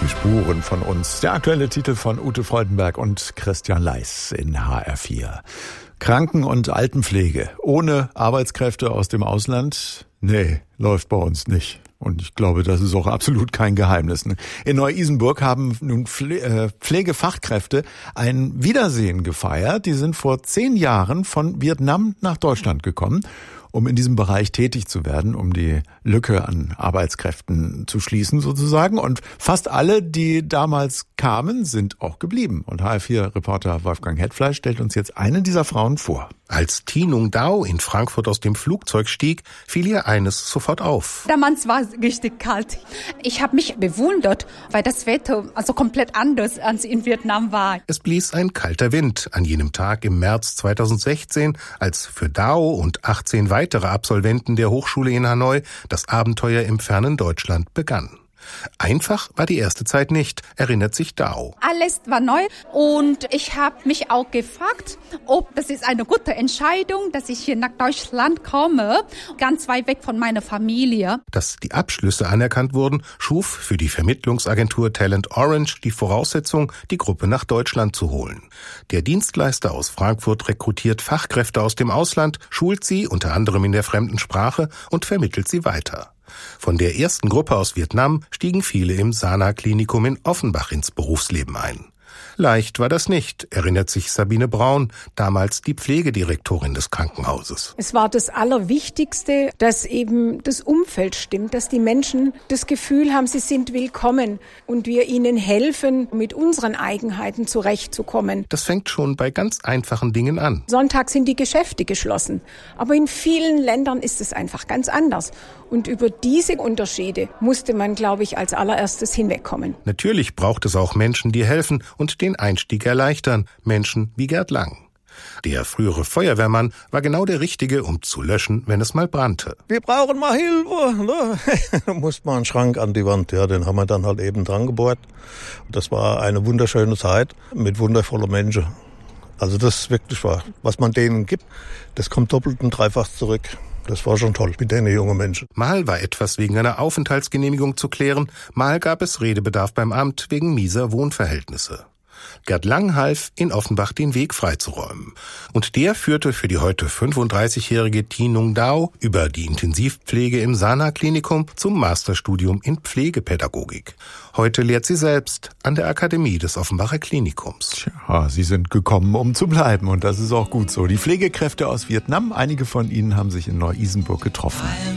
Spuren von uns. Der aktuelle Titel von Ute Freudenberg und Christian Leis in HR4. Kranken- und Altenpflege ohne Arbeitskräfte aus dem Ausland? Nee, läuft bei uns nicht. Und ich glaube, das ist auch absolut kein Geheimnis. In Neu-Isenburg haben nun Pflegefachkräfte ein Wiedersehen gefeiert. Die sind vor 10 Jahren von Vietnam nach Deutschland gekommen, um in diesem Bereich tätig zu werden, um die Lücke an Arbeitskräften zu schließen sozusagen. Und fast alle, die damals kamen, sind auch geblieben. Und HR4-Reporter Wolfgang Hetfleisch stellt uns jetzt eine dieser Frauen vor. Als Thi Nung Dao in Frankfurt aus dem Flugzeug stieg, fiel ihr eines sofort auf. Damals war es richtig kalt. Ich habe mich bewundert, weil das Wetter also komplett anders als in Vietnam war. Es blies ein kalter Wind an jenem Tag im März 2016, als für Dao und 18 weitere Absolventen der Hochschule in Hanoi das Abenteuer im fernen Deutschland begann. Einfach war die erste Zeit nicht, erinnert sich Dao. Alles war neu und ich habe mich auch gefragt, ob das ist eine gute Entscheidung, dass ich hier nach Deutschland komme, ganz weit weg von meiner Familie. Dass die Abschlüsse anerkannt wurden, schuf für die Vermittlungsagentur Talent Orange die Voraussetzung, die Gruppe nach Deutschland zu holen. Der Dienstleister aus Frankfurt rekrutiert Fachkräfte aus dem Ausland, schult sie unter anderem in der fremden Sprache und vermittelt sie weiter. Von der ersten Gruppe aus Vietnam stiegen viele im Sana-Klinikum in Offenbach ins Berufsleben ein. Leicht war das nicht, erinnert sich Sabine Braun, damals die Pflegedirektorin des Krankenhauses. Es war das Allerwichtigste, dass eben das Umfeld stimmt, dass die Menschen das Gefühl haben, sie sind willkommen und wir ihnen helfen, mit unseren Eigenheiten zurechtzukommen. Das fängt schon bei ganz einfachen Dingen an. Sonntag sind die Geschäfte geschlossen, aber in vielen Ländern ist es einfach ganz anders. Und über diese Unterschiede musste man, glaube ich, als allererstes hinwegkommen. Natürlich braucht es auch Menschen, die helfen und den Einstieg erleichtern. Menschen wie Gerd Lang. Der frühere Feuerwehrmann war genau der Richtige, um zu löschen, wenn es mal brannte. Wir brauchen mal Hilfe. Ne? Da musste man einen Schrank an die Wand, ja, den haben wir dann halt eben dran gebohrt. Das war eine wunderschöne Zeit mit wundervollen Menschen. Also das ist wirklich wahr. Was man denen gibt, das kommt doppelt und dreifach zurück. Das war schon toll mit den jungen Menschen. Mal war etwas wegen einer Aufenthaltsgenehmigung zu klären, mal gab es Redebedarf beim Amt wegen mieser Wohnverhältnisse. Gerd Lang half, in Offenbach den Weg freizuräumen. Und der führte für die heute 35-jährige Thi Nung Dao über die Intensivpflege im Sana-Klinikum zum Masterstudium in Pflegepädagogik. Heute lehrt sie selbst an der Akademie des Offenbacher Klinikums. Ja, sie sind gekommen, um zu bleiben und das ist auch gut so. Die Pflegekräfte aus Vietnam, einige von ihnen haben sich in Neu-Isenburg getroffen.